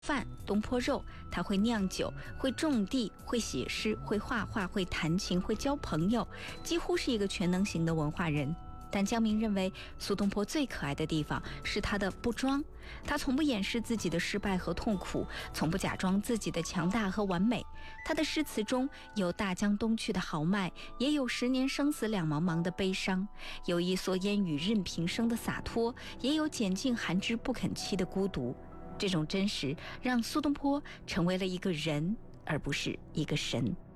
饭、东坡肉，他会酿酒，会种地，会写诗，会画画，会弹琴，会交朋友，几乎是一个全能型的文化人。但江明认为，苏东坡最可爱的地方是他的不装，他从不掩饰自己的失败和痛苦，从不假装自己的强大和完美。他的诗词中有大江东去的豪迈，也有10年生死两茫茫的悲伤，有一蓑烟雨任平生的洒脱，也有拣尽寒枝不肯栖的孤独。这种真实让苏东坡成为了一个人，而不是一个神。